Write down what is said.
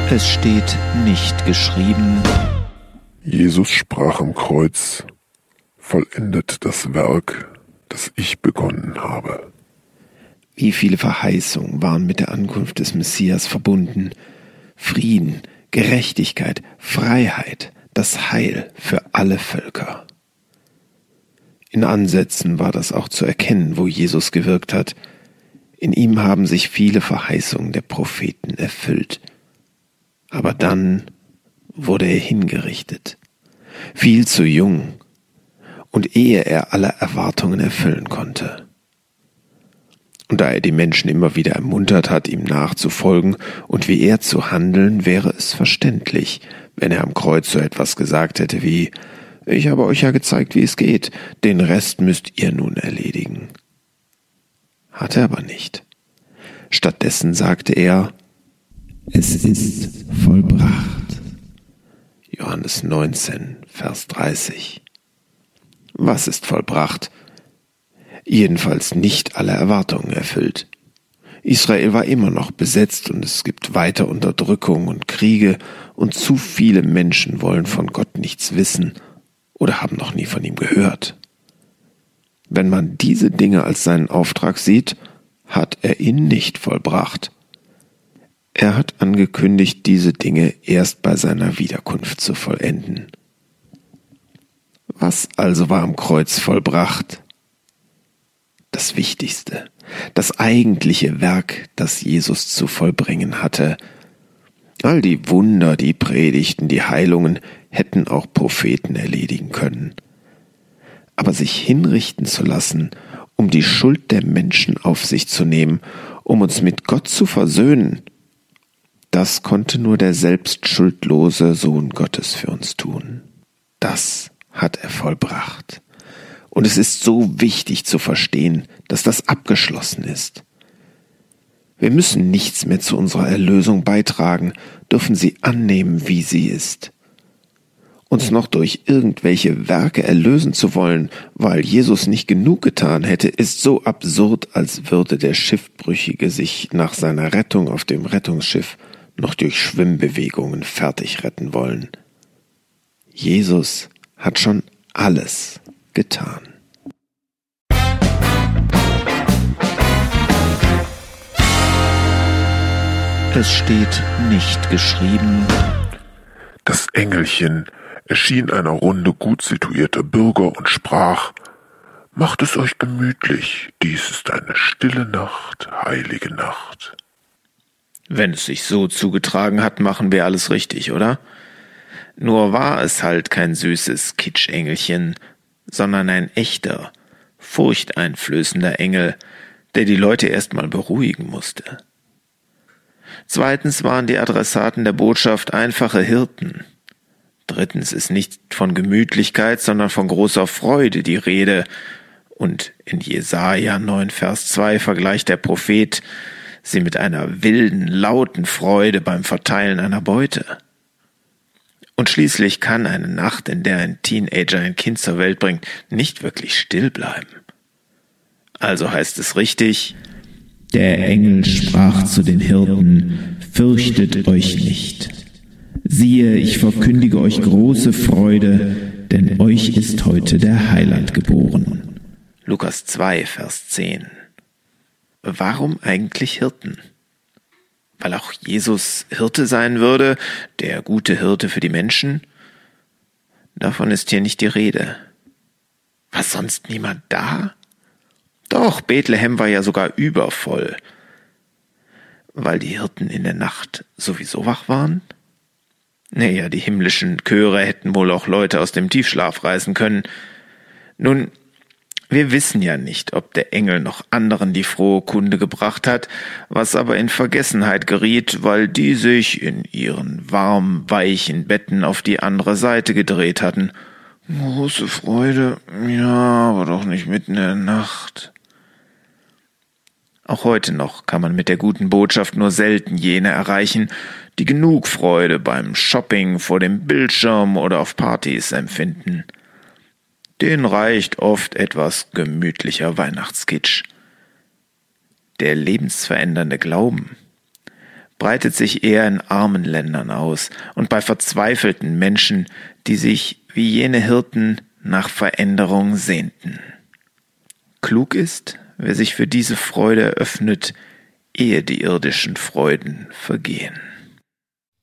Es steht nicht geschrieben: Jesus sprach am Kreuz: Vollendet das Werk, das ich begonnen habe. Wie viele Verheißungen waren mit der Ankunft des Messias verbunden? Frieden, Gerechtigkeit, Freiheit, das Heil für alle Völker. In Ansätzen war das auch zu erkennen, wo Jesus gewirkt hat. In ihm haben sich viele Verheißungen der Propheten erfüllt. Aber dann wurde er hingerichtet, viel zu jung, und ehe er alle Erwartungen erfüllen konnte. Und da er die Menschen immer wieder ermuntert hat, ihm nachzufolgen und wie er zu handeln, wäre es verständlich, wenn er am Kreuz so etwas gesagt hätte wie: Ich habe euch ja gezeigt, wie es geht, den Rest müsst ihr nun erledigen. Hat er aber nicht. Stattdessen sagte er: Es ist vollbracht. Johannes 19, Vers 30. Was ist vollbracht? Jedenfalls nicht alle Erwartungen erfüllt. Israel war immer noch besetzt und es gibt weiter Unterdrückung und Kriege und zu viele Menschen wollen von Gott nichts wissen oder haben noch nie von ihm gehört. Wenn man diese Dinge als seinen Auftrag sieht, hat er ihn nicht vollbracht. Er hat angekündigt, diese Dinge erst bei seiner Wiederkunft zu vollenden. Was also war am Kreuz vollbracht? Das Wichtigste, das eigentliche Werk, das Jesus zu vollbringen hatte. All die Wunder, die Predigten, die Heilungen hätten auch Propheten erledigen können. Aber sich hinrichten zu lassen, um die Schuld der Menschen auf sich zu nehmen, um uns mit Gott zu versöhnen, das konnte nur der selbstschuldlose Sohn Gottes für uns tun. Das hat er vollbracht. Und es ist so wichtig zu verstehen, dass das abgeschlossen ist. Wir müssen nichts mehr zu unserer Erlösung beitragen, dürfen sie annehmen, wie sie ist. Uns noch durch irgendwelche Werke erlösen zu wollen, weil Jesus nicht genug getan hätte, ist so absurd, als würde der Schiffbrüchige sich nach seiner Rettung auf dem Rettungsschiff noch durch Schwimmbewegungen fertig retten wollen. Jesus hat schon alles getan. Es steht nicht geschrieben: Das Engelchen erschien einer Runde gut situierter Bürger und sprach: Macht es euch gemütlich, dies ist eine stille Nacht, heilige Nacht. Wenn es sich so zugetragen hat, machen wir alles richtig, oder? Nur war es halt kein süßes Kitschengelchen, sondern ein echter, furchteinflößender Engel, der die Leute erstmal beruhigen musste. Zweitens waren die Adressaten der Botschaft einfache Hirten. Drittens ist nicht von Gemütlichkeit, sondern von großer Freude die Rede. Und in Jesaja 9, Vers 2 vergleicht der Prophet sie mit einer wilden, lauten Freude beim Verteilen einer Beute. Und schließlich kann eine Nacht, in der ein Teenager ein Kind zur Welt bringt, nicht wirklich still bleiben. Also heißt es richtig: Der Engel sprach zu den Hirten: Fürchtet euch nicht. Siehe, ich verkündige euch große Freude, denn euch ist heute der Heiland geboren. Lukas 2, Vers 10. Warum eigentlich Hirten? Weil auch Jesus Hirte sein würde, der gute Hirte für die Menschen? Davon ist hier nicht die Rede. War sonst niemand da? Doch, Bethlehem war ja sogar übervoll. Weil die Hirten in der Nacht sowieso wach waren? Naja, die himmlischen Chöre hätten wohl auch Leute aus dem Tiefschlaf reißen können. Nun, wir wissen ja nicht, ob der Engel noch anderen die frohe Kunde gebracht hat, was aber in Vergessenheit geriet, weil die sich in ihren warmen, weichen Betten auf die andere Seite gedreht hatten. Große Freude, ja, aber doch nicht mitten in der Nacht. Auch heute noch kann man mit der guten Botschaft nur selten jene erreichen, die genug Freude beim Shopping vor dem Bildschirm oder auf Partys empfinden. Denen reicht oft etwas gemütlicher Weihnachtskitsch. Der lebensverändernde Glauben, breitet sich eher in armen Ländern aus und bei verzweifelten Menschen, die sich, wie jene Hirten, nach Veränderung sehnten. Klug ist, wer sich für diese Freude öffnet, ehe die irdischen Freuden vergehen.